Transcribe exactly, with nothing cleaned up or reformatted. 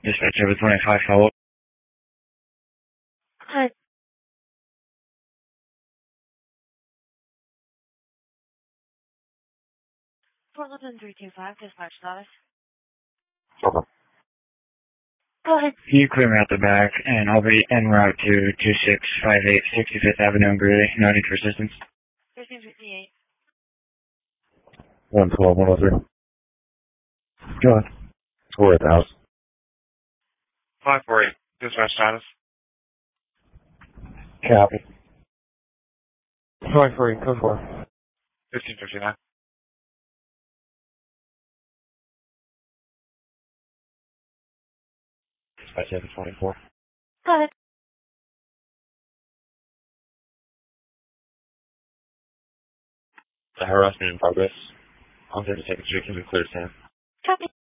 Dispatch over twenty-five, follow up. Hi. Portland three two five, dispatch status. Okay. Go ahead. Can you clear me out the back, and I'll be en route to two six five eight sixty-fifth Avenue in Greeley. No need for assistance. thirteen fifty-eight. one twelve, one oh three. Go ahead. We're at the house. five four eight, dispatch status. Copy. five four eight, go for it. fifteen fifty-nine. Dispatch seven twenty-four. Go ahead. The harassment in progress. On thirty-second Street can be cleared, Sam. Copy.